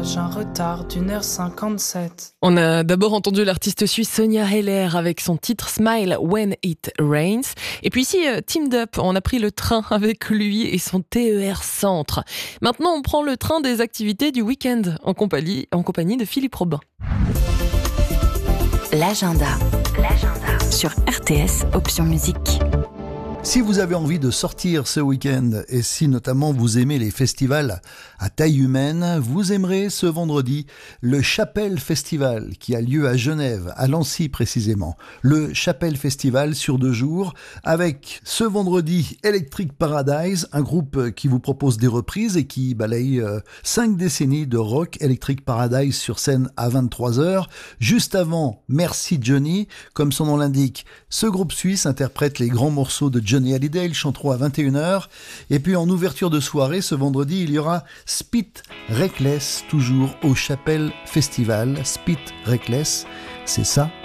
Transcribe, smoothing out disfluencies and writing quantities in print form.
décalage, un retard d'1h57. On a d'abord entendu l'artiste suisse Sonia Heller avec son titre Smile When It Rains. Et puis ici, Teamed Up, on a pris le train avec lui et son TER Centre. Maintenant, on prend le train des activités du week-end en compagnie de Philippe Robin. L'agenda. Sur RTS Option Musique. Si vous avez envie de sortir ce week-end et si notamment vous aimez les festivals à taille humaine, vous aimerez ce vendredi le Chapelle Festival qui a lieu à Genève, à Lancy précisément. Le Chapelle Festival sur 2 jours avec ce vendredi Electric Paradise, un groupe qui vous propose des reprises et qui balaye 5 décennies de rock. Electric Paradise sur scène à 23h. Juste avant, Merci Johnny, comme son nom l'indique, ce groupe suisse interprète les grands morceaux de Johnny Hallyday, ils chanteront à 21h. Et puis en ouverture de soirée, ce vendredi, il y aura Spit Reckless, toujours au Chapelle Festival. Spit Reckless, c'est ça